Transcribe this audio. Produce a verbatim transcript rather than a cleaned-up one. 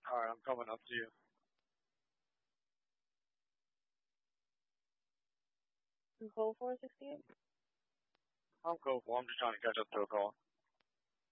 Alright, I'm coming up to you. Code four sixty-eight? I'm cool. Well, I'm just trying to catch up to a call.